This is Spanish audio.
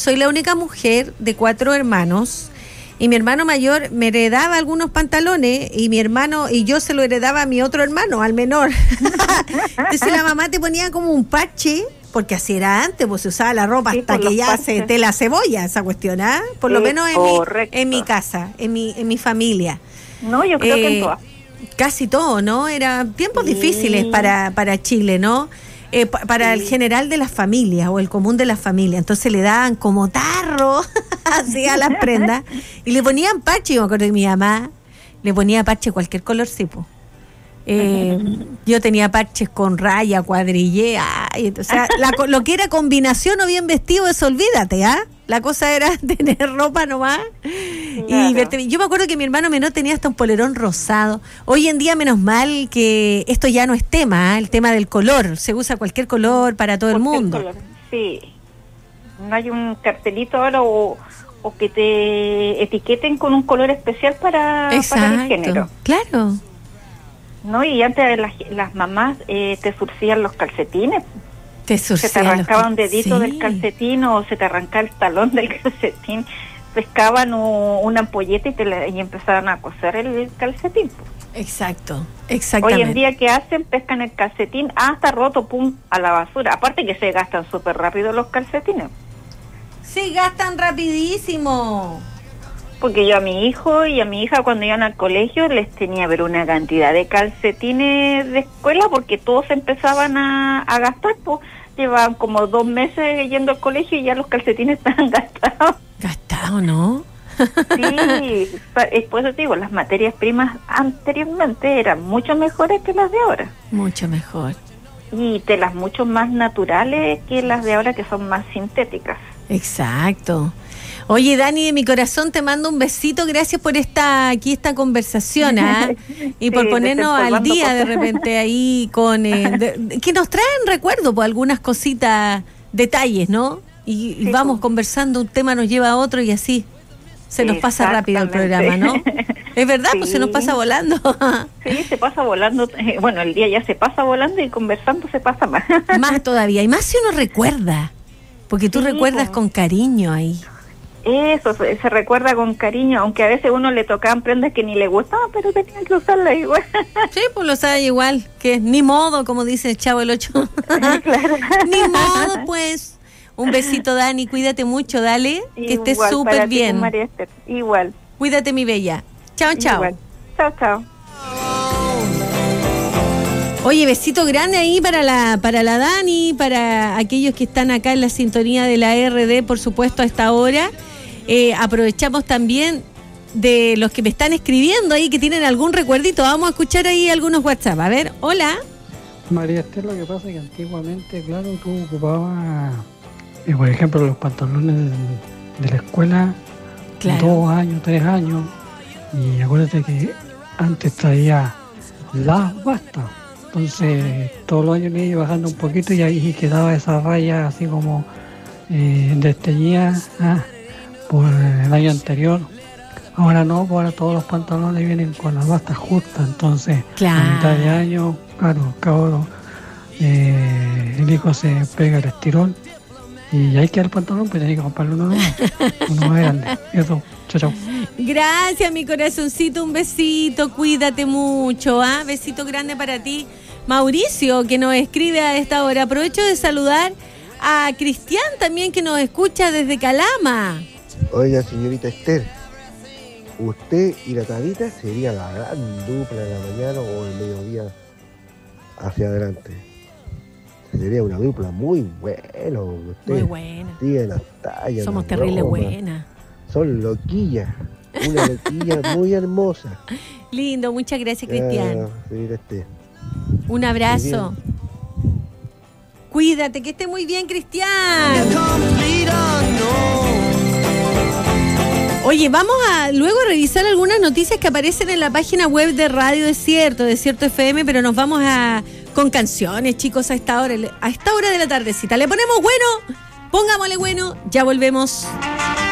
soy la única mujer de 4 hermanos. Y mi hermano mayor me heredaba algunos pantalones y mi hermano y yo se lo heredaba a mi otro hermano, al menor. Entonces la mamá te ponía como un parche, porque así era antes, pues se usaba la ropa hasta que ya se te la cebolla esa cuestión, ¿ah? Por lo menos en mi casa, en mi familia. No, yo creo que en todas. Casi todo, ¿no? Eran tiempos difíciles para Chile, ¿no? Para el general de las familias o el común de las familias. Entonces le daban como tarro así a las prendas y le ponían parche. Yo me acuerdo que mi mamá le ponía parche cualquier color, sí, po. Yo tenía parches con raya, cuadrillé, o sea, lo que era combinación o bien vestido, eso olvídate, ¿ah? La cosa era tener ropa nomás. Claro. Y yo me acuerdo que mi hermano menor tenía hasta un polerón rosado. Hoy en día, menos mal que esto ya no es tema, el tema del color. Se usa cualquier color para todo el mundo. Color. Sí. No hay un cartelito ahora o que te etiqueten con un color especial para el género. Claro. ¿No? Y antes las mamás te surcían los calcetines. Se te arrancaba un dedito del calcetín o se te arrancaba el talón del calcetín. Pescaban una ampolleta y empezaban a coser el calcetín. Exacto, exactamente. Hoy en día, ¿qué hacen? Pescan el calcetín hasta roto, pum, a la basura. Aparte que se gastan súper rápido los calcetines. Se gastan rapidísimo. Porque yo a mi hijo y a mi hija cuando iban al colegio les tenía ver una cantidad de calcetines de escuela porque todos empezaban a gastar, pues llevaban como 2 meses yendo al colegio y ya los calcetines estaban gastados. ¿Gastados, no? Sí, por eso te digo, las materias primas anteriormente eran mucho mejores que las de ahora. Mucho mejor. Y telas mucho más naturales que las de ahora que son más sintéticas. Exacto. Oye, Dani, de mi corazón te mando un besito, gracias por esta conversación, ¿ah? Y por ponernos al día de repente ahí con que nos traen recuerdo por algunas cositas, detalles, ¿no? Y vamos conversando, un tema nos lleva a otro y así se nos pasa rápido el programa, ¿no? Es verdad, pues se nos pasa volando. Sí, se pasa volando. Bueno, el día ya se pasa volando y conversando se pasa más. Más todavía, y más si uno recuerda, porque tú recuerdas con cariño ahí. Eso, se recuerda con cariño, aunque a veces uno le tocaban prendas que ni le gustaban, pero tenían que usarlas igual. Sí, pues lo sabe igual, que ni modo, como dice el Chavo el 8. Claro. Ni modo, pues. Un besito, Dani, cuídate mucho, dale, que estés súper bien. María Esther. Igual. Cuídate, mi bella. Chao, chao. Igual. Chao, chao. Oye, besito grande ahí para la Dani, para aquellos que están acá en la sintonía de la RD, por supuesto, a esta hora. Aprovechamos también de los que me están escribiendo ahí, que tienen algún recuerdito. Vamos a escuchar ahí algunos WhatsApp. A ver, hola. María Esther, lo que pasa es que antiguamente, claro, tú ocupabas, por ejemplo, los pantalones de la escuela, claro, 2 años, 3 años, y acuérdate que antes traía las bastas. Entonces todos los años le iba bajando un poquito y ahí quedaba esa raya así como desteñida por el año anterior. Ahora no, ahora todos los pantalones vienen con las bastas justas, entonces claro, a mitad de año, claro, cabrón, el hijo se pega el estirón y ahí queda el pantalón, pues tiene que comprarle uno nuevo, uno más grande. Eso, chao, chao. Gracias, mi corazoncito, un besito, cuídate mucho, besito grande para ti. Mauricio, que nos escribe a esta hora. Aprovecho de saludar a Cristian también, que nos escucha desde Calama. Oiga, señorita Esther, usted y la Tabita sería la gran dupla de la mañana o el mediodía hacia adelante. Sería una dupla muy buena. Muy buena. Tiene las tallas. Somos terrible buenas. Son loquillas. Una loquilla muy hermosa. Lindo, muchas gracias, Cristian. Señorita Esther. Un abrazo. Cuídate, que esté muy bien, Cristian. Oye, vamos a luego revisar algunas noticias que aparecen en la página web de Radio Desierto FM, pero nos vamos con canciones, chicos, a esta hora de la tardecita. Le ponemos bueno, pongámosle bueno, ya volvemos.